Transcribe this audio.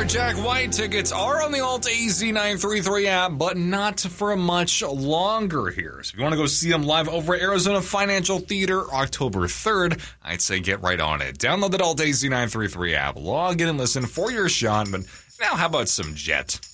for Jack White. Tickets are on the Alt AZ 933 app, but not for much longer here. So if you want to go see them live over at Arizona Financial Theater October 3rd, I'd say get right on it. Download the Alt AZ 933 app, log in and listen for your shot. But now how about some Jet?